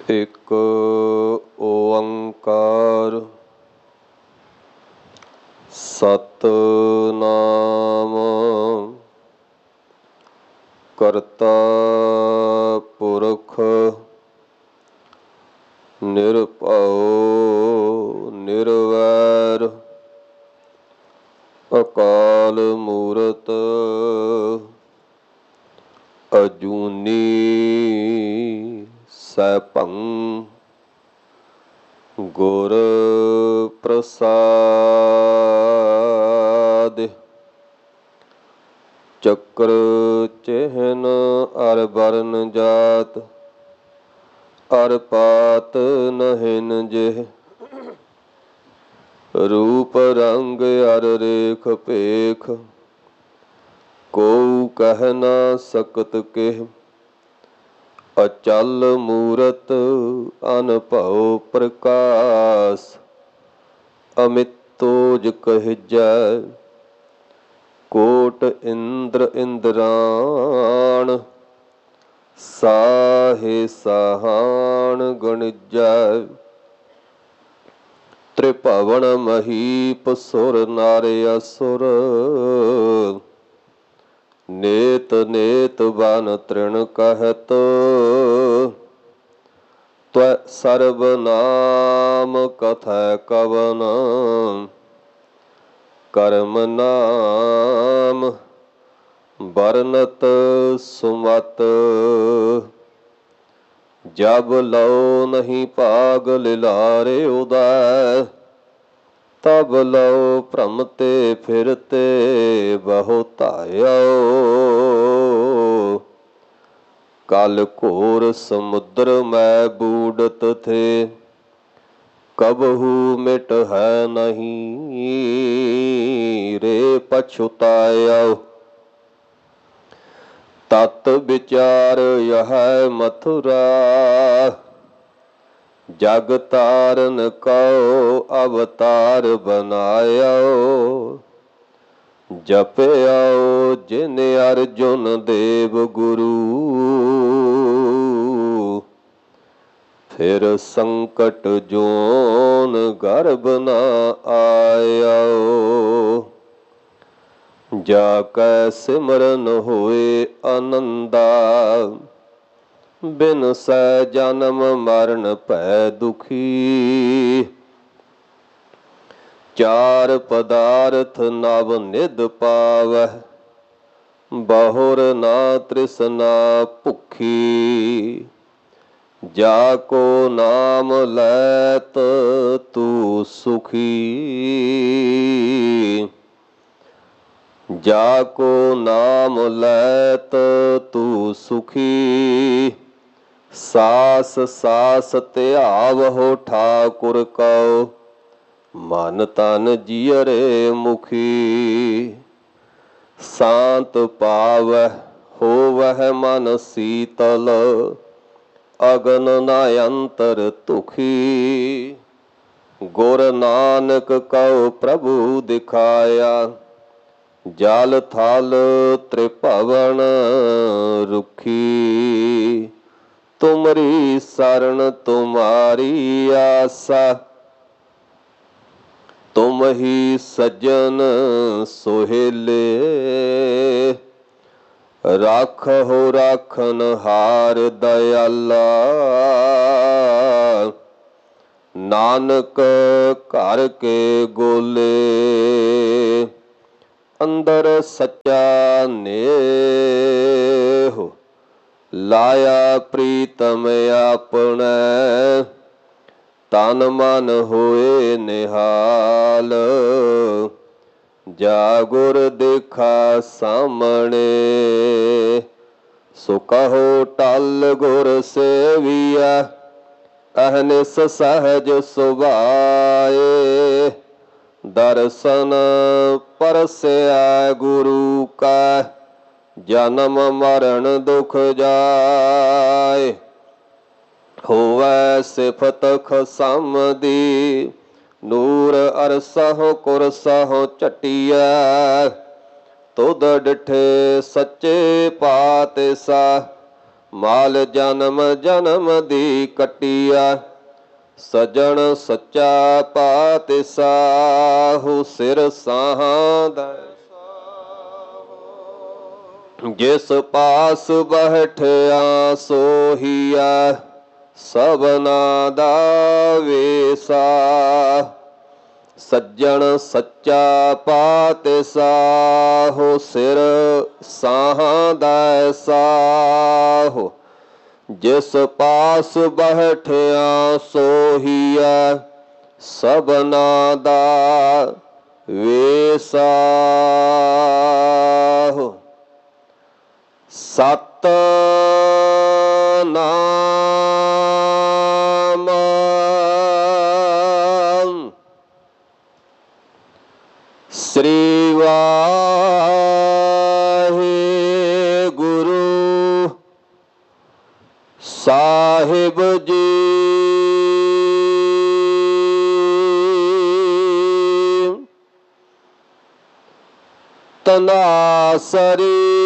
ਇੱਕ ਓੰਕਾਰ ਸਤਿਨਾਮ ਕਰਤਾ ਪੁਰਖ ਨਿਰਭਉ ਨਿਰਵੈਰ ਅਕਾਲ ਮੂਰਤ ਅਜੂਨੀ ਸੈਭੰ ਗੁਰ ਪ੍ਰਸਾਦਿ। ਚੱਕਰ ਚਿਹਨ ਅਰ ਬਰਨ ਜਾਤ ਅਰ ਪਾਤ ਨਹਿਨ ਜਿਹ। ਰੂਪ ਰੰਗ ਅਰ ਰੇਖ ਭੇਖ ਕੋਉ ਕਹਿ ਨਾ ਸਕਤ ਕਿਹ। ਅਚਲ ਮੂਰਤ ਅਨਭਉ ਪ੍ਰਕਾਸ ਅਮਿਤੋਜ ਕਹਿਜੈ। ਕੋਟ ਇੰਦਰ ਇੰਦਰਾਣ ਸਾਹੇ ਸਾਹਾਣ ਗਣਿਜੈ। ਤ੍ਰਿਭਵਨ ਮਹੀਪ ਸੁਰ ਨਰ ਅਸੁਰ ਨੇਤ ਨੇਤ ਬਨ ਤ੍ਰਿਣ ਕਹਿਤ। ਤਵੈ ਸਰਬ ਨਾਮ ਕਥੈ ਕਵਨ ਕਰਮ ਨਾਮ ਬਰਨਤ ਸੁਮਤ। ਜਬ ਲਉ ਨਹੀਂ ਭਾਗ ਲਿਲਾਰੇ ਉਦੈ ਤਬ ਲਉ ਭ੍ਰਮ ਤੇ ਫਿਰਤੇ ਬਹੁ ਧਾਇਓ। ਕਲ ਘੋਰ ਸਮੁਦਰ ਮੈਂ ਬੂਡਤ ਥੇ ਕਬਹੂ ਮਿਟ ਹੈ ਨਹੀਂ ਰੇ ਪਛੁਤਾਇਓ। ਤਤ ਵਿਚਾਰ ਯਹ ਮਥੁਰਾ ਜਗ ਤਾਰਨ ਕਉ ਅਵਤਾਰ ਬਨਾਇਓ। ਜਪਿਓ ਜਿਨ ਅਰਜੁਨ ਦੇਵ ਗੁਰੂ ਫਿਰ ਸੰਕਟ ਜੋਨ ਗਰਭ ਨ ਆਇਓ। ਜਾ ਕੈ ਸਿਮਰਨ ਹੋਏ ਆਨੰਦਾ ਬਿਨਸੈ ਜਨਮ ਮਰਨ ਭੈ ਦੁਖੀ। ਚਾਰ ਪਦਾਰਥ ਨਵ ਨਿਧ ਪਾਵਹਿ ਬਹੁਰ ਨਾ ਤ੍ਰਿਸ਼ਨਾ ਭੁਖੀ। ਜਾ ਕੋ ਨਾਮ ਲੈਤ ਤੂ ਸੁਖੀ ਜਾ ਕੋ ਨਾਮ ਲੈਤ ਤੂ ਸੁਖੀ। ਸਾਸ ਸਾਸ ਧਿਆਵਹੁ ਠਾਕੁਰ ਕਉ ਮਨ ਤਨ ਜੀਅਰੇ ਮੁਖੀ। ਸ਼ਾਂਤ ਪਾਵਹਿ ਹੋਵਹਿ ਮਨ ਸੀਤਲ ਅਗਨ ਨ ਅੰਤਰ ਤੁਖੀ। ਗੁਰ ਨਾਨਕ ਕਉ ਪ੍ਰਭੂ ਦਿਖਾਇਆ ਜਲ ਥਲ ਤ੍ਰਿਭਵਨ ਰੁਖੀ। ਤੁਮਰੀ ਸਰਣ ਤੁਮਾਰੀ ਆਸਾ ਤੁਮ ਹੀ ਸੱਜਣ ਸੋਹੇਲੇ। ਰਾਖਹੁ ਰਾਖਨ ਹਾਰ ਦਇਆਲਾ ਨਾਨਕ ਘਰ ਕੇ ਗੋਲੇ। ਅੰਦਰ ਸੱਚਾ ਨੇਹੁ ਲਾਇਆ ਪ੍ਰੀਤਮ ਆਪਣੈ। ਤਨ ਮਨ ਹੋਏ ਨਿਹਾਲ ਜਾ ਗੁਰ ਦੇਖਾ ਸਾਹਮਣੇ। ਸੋ ਕਹੋ ਟਲ ਗੁਰ ਸੇਵੀਆ ਅਹਨਿਸ ਸਹਜ ਸੁਭਾਏ। ਦਰਸ਼ਨ ਪਰਸਿਆ ਗੁਰੂ ਕਾ ਜਨਮ ਮਰਨ ਦੁਖ ਜਾਏ। ਹੋਵੈ ਸਿਫਤ ਖਸਮ ਦੀ ਨੂਰ ਅਰਸਹੁ ਕੁਰਸਹੁ ਝਟੀਐ। ਤੁਧ ਡਿਠੇ ਸੱਚੇ ਪਾਤਸ਼ਾਹ ਮਾਲ ਜਨਮ ਜਨਮ ਦੀ ਕਟਿਆ, ਸਜਣ ਸੱਚਾ ਪਾਤਿ ਸਾਹੂ ਸਿਰ ਸਾਹਾਂ ਦਾ। ਜਿਸ ਪਾਸ ਬਹਿਠਿਆ ਸੋਹੀਆ, ਸਭਨਾ ਦਾ ਵੇਸਾ। ਸੱਜਣ ਸੱਚਾ ਪਾਤਿ ਸਾਹੋ ਸਿਰ ਸਾਹਾਂ ਦਾ ਸਾਹੋ। ਜਿਸ ਪਾਸ ਬਹਿਠਿਆ ਸੋਹੀਆ, ਸਭਨਾ ਦਾ ਵੇਸਾ। ਸਤਿ ਨਾਮ ਸ੍ਰੀ ਵਾਹਿਗੁਰੂ ਸਾਹਿਬ ਜੀ। ਤਨਾਸਰੀ